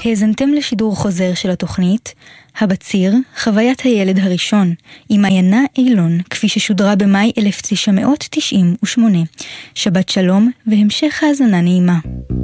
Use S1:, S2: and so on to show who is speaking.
S1: האזנתם לשידור חוזר של התוכנית הבציר, חוויית הילד הראשון, עם מעיינה אילון, כפי ששודרה במאי 1998. שבת שלום והמשך האזנה נעימה.